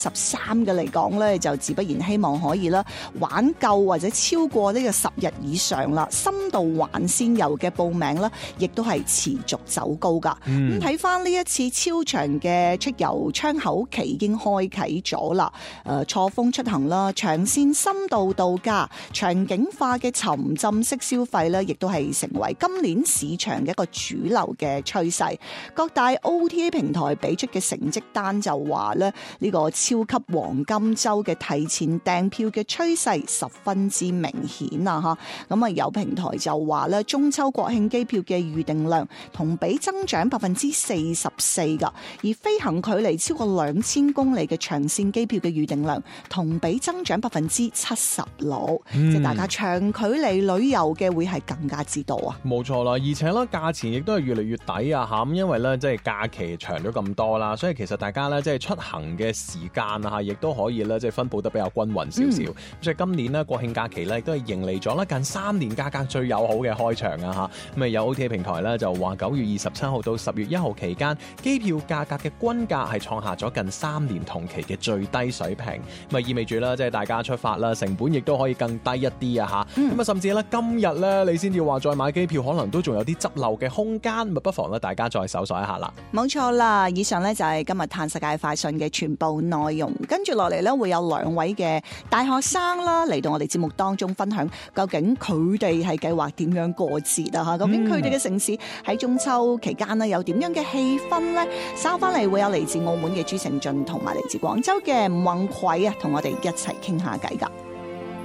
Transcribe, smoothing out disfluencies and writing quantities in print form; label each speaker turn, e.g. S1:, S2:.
S1: 13嘅嚟講咧，就自不然希望可以啦玩夠或者超過呢個10日以上啦。深度環線遊嘅報名啦，亦都係持續走高噶。咁睇翻呢一次超長嘅出遊窗口期已經開啟咗啦。錯峰出行啦，長線深度度假、場景化嘅沉浸式消費咧，亦都係成為今年市場嘅一個主流嘅趨勢。各大 OTA 平台俾出嘅成績單就話咧，呢個超級黃金週嘅提前訂票嘅趨勢十分之明顯啊！咁有平台就話咧，中秋國慶機票嘅預訂量同比增長44%噶，而飛行距離超過2000公里嘅長線機票嘅預訂量同比增長76%，即係大家長距離旅遊嘅會係更加之多啊！
S2: 冇錯啦，而且咧價錢亦都係越嚟越抵啊！咁因為咧即係假期長咗咁多啦，所以其實大家咧即係出行嘅時間啊，亦都可以咧即係分佈得比較均勻少少。所以今年咧國慶假期咧亦都係迎嚟咗咧近3年價格最友好嘅開場啊！咁有 OTA 平台咧就話9月27號到10月1號期間，機票價格嘅均價係創下咗近3年同期嘅最低水平。咁意味住啦，即係大家出發啦，成本亦都可以更低一啲啊！咁甚至咧今日咧你先至話再買機票，可能都仲有啲執漏嘅空間，咁不妨咧大家再搜索一下啦。
S1: 冇錯啦，以上咧就係今日探世界快訊嘅全部內容。跟住落嚟咧會有2位嘅大學生啦嚟到我哋節目當中分享，究竟佢哋係計劃點樣過節啊？究竟佢哋嘅城市喺中秋期間呢有點樣嘅氣氛呢？稍翻嚟會有嚟自澳門嘅朱成俊同埋嚟自廣州嘅吳宏葵啊，同我哋一齊傾下偈噶。